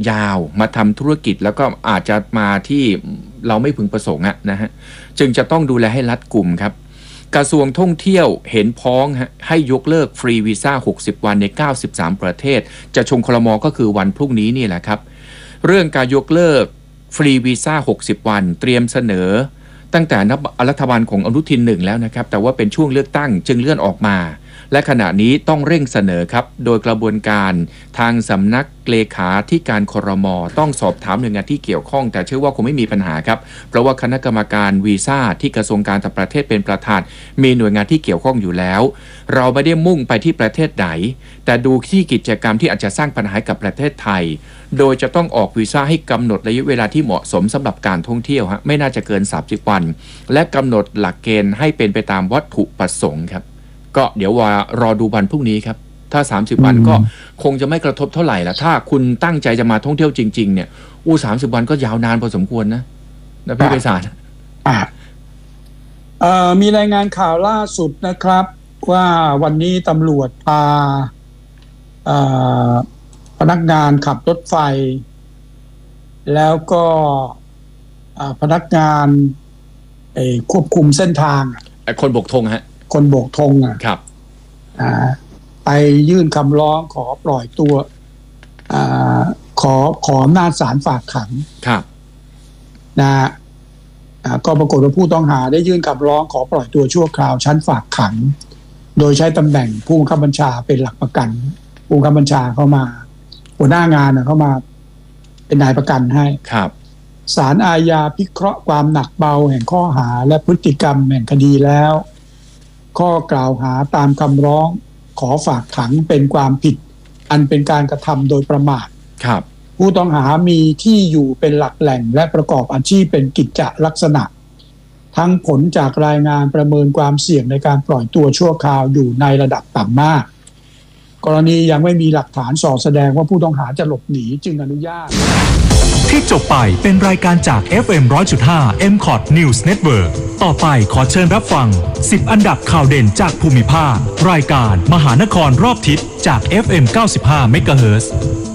ยาวมาทำธุรกิจแล้วก็อาจจะมาที่เราไม่พึงประสงค์นะฮะจึงจะต้องดูแลให้รัดกุมครับกระทรวงท่องเที่ยวเห็นพ้องให้ยกเลิกฟรีวีซ่า60วันใน93ประเทศจะชงครม.ก็คือวันพรุ่งนี้นี่แหละครับเรื่องการยกเลิกฟรีวีซ่า60วันเตรียมเสนอตั้งแต่รัฐบาลของอนุทิน1แล้วนะครับแต่ว่าเป็นช่วงเลือกตั้งจึงเลื่อนออกมาและขณะนี้ต้องเร่งเสนอครับโดยกระบวนการทางสำนักเลขาธิการครม.ต้องสอบถามหน่วยงานที่เกี่ยวข้องแต่เชื่อว่าคงไม่มีปัญหาครับเพราะว่าคณะกรรมการวีซ่าที่กระทรวงการต่างประเทศเป็นประธานมีหน่วยงานที่เกี่ยวข้องอยู่แล้วเราไม่ได้มุ่งไปที่ประเทศไหนแต่ดูที่กิจกรรมที่อาจจะสร้างปัญหากับประเทศไทยโดยจะต้องออกวีซ่าให้กำหนดระยะเวลาที่เหมาะสมสำหรับการท่องเที่ยวไม่น่าจะเกิน30วันและกำหนดหลักเกณฑ์ให้เป็นไปตามวัตถุประสงค์ครับก็เดี๋ยวว่ารอดูวันพรุ่งนี้ครับถ้า30วันก็คงจะไม่กระทบเท่าไหร่ละถ้าคุณตั้งใจจะมาท่องเที่ยวจริงๆเนี่ย30วันก็ยาวนานพอสมควรนะพี่ไพศาลมีรายงานข่าวล่าสุดนะครับว่าวันนี้ตำรวจพาพนักงานขับรถไฟแล้วก็พนักงานควบคุมเส้นทางคนโบกธงฮะคนโบกธงครับไปยื่นคำร้องขอปล่อยตัวขออำนาจศาลฝากขังครับก็ปรากฏว่าผู้ต้องหาได้ยื่นคำร้องขอปล่อยตัวชั่วคราวชั้นฝากขังโดยใช้ตำแหน่งผู้บังคับบัญชาเป็นหลักประกันผู้บังคับบัญชาเข้ามาหัวหน้างานเข้ามาเป็นนายประกันให้ครับศาลอาญาพิเคราะห์ความหนักเบาแห่งข้อหาและพฤติกรรมแห่งคดีแล้วข้อกล่าวหาตามคำร้องขอฝากขังเป็นความผิดอันเป็นการกระทำโดยประมาทครับผู้ต้องหามีที่อยู่เป็นหลักแหล่งและประกอบอาชีพเป็นกิจจลักษณะทั้งผลจากรายงานประเมินความเสี่ยงในการปล่อยตัวชั่วคราวอยู่ในระดับต่ำมากกรณียังไม่มีหลักฐานส่อแสดงว่าผู้ต้องหาจะหลบหนีจึงอนุญาตที่จบไปเป็นรายการจาก FM 100.5 MCOT News Network ต่อไปขอเชิญรับฟัง10อันดับข่าวเด่นจากภูมิภาครายการมหานครรอบทิศจาก FM 95 MHz